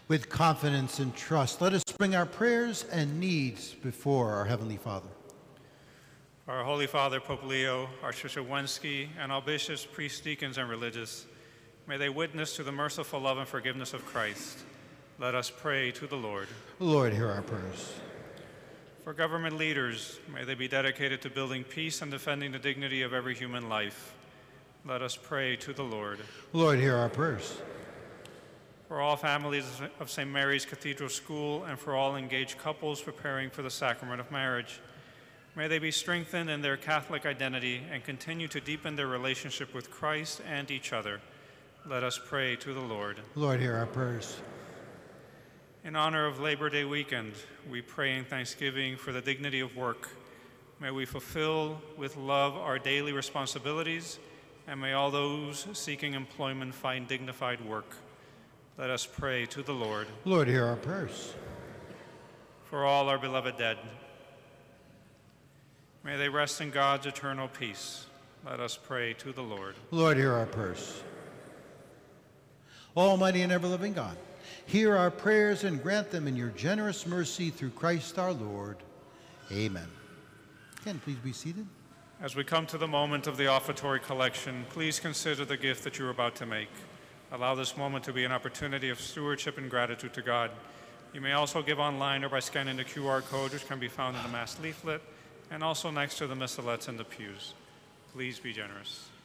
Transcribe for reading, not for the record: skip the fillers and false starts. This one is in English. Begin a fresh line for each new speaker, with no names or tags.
With confidence and trust, let us bring our prayers and needs before our Heavenly Father.
Our Holy Father, Pope Leo, Archbishop Wensky, and all bishops, priests, deacons, and religious, may they witness to the merciful love and forgiveness of Christ. Let us pray to the Lord.
Lord, hear our prayers.
For government leaders, may they be dedicated to building peace and defending the dignity of every human life. Let us pray to the Lord.
Lord, hear our prayers.
For all families of St. Mary's Cathedral School and for all engaged couples preparing for the sacrament of marriage, may they be strengthened in their Catholic identity and continue to deepen their relationship with Christ and each other. Let us pray to the Lord.
Lord, hear our prayers.
In honor of Labor Day weekend, we pray in thanksgiving for the dignity of work. May we fulfill with love our daily responsibilities, and may all those seeking employment find dignified work. Let us pray to the Lord.
Lord, hear our prayers.
For all our beloved dead, may they rest in God's eternal peace. Let us pray to the Lord.
Lord, hear our prayers. Almighty and ever-living God, hear our prayers and grant them in your generous mercy through Christ our Lord. Amen. Again, please be seated.
As we come to the moment of the offertory collection, please consider the gift that you're about to make. Allow this moment to be an opportunity of stewardship and gratitude to God. You may also give online or by scanning the QR code, which can be found in the Mass leaflet and also next to the missalettes in the pews. Please be generous.